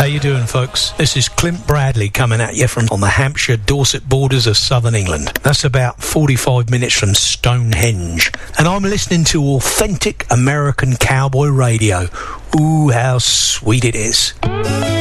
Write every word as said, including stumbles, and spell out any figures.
How you doing, folks? This is Clint Bradley coming at you from on the Hampshire-Dorset borders of southern England. That's about forty-five minutes from Stonehenge. And I'm listening to authentic American cowboy radio. Ooh, how sweet it is.